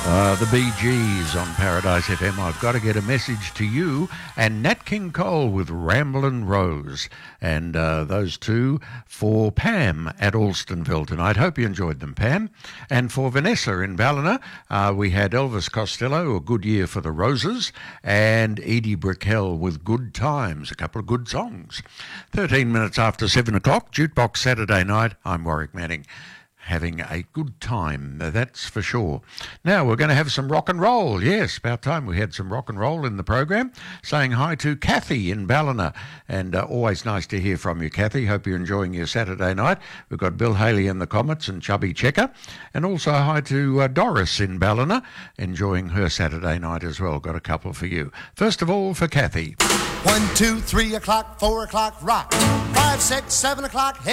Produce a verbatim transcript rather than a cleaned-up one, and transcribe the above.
Uh, the Bee Gees on Paradise F M. I've got to get a message to you. And Nat King Cole with Ramblin' Rose. And uh, those two for Pam at Alstonville tonight. Hope you enjoyed them, Pam. And for Vanessa in Ballina, uh, we had Elvis Costello, A Good Year for the Roses, and Edie Brickell with Good Times, a couple of good songs. thirteen minutes after seven o'clock, Jukebox Saturday night. I'm Warwick Manning. Having a good time, that's for sure. Now we're going to have some rock and roll. Yes, about time we had some rock and roll in the program. Saying hi to Kathy in Ballina, and uh, always nice to hear from you, Kathy. Hope you're enjoying your Saturday night. We've got Bill Haley in the Comets and Chubby Checker, and also hi to uh, Doris in Ballina, enjoying her Saturday night as well. Got a couple for you. First of all, for Kathy. One, two, three o'clock, four o'clock, rock. Five, six, seven o'clock,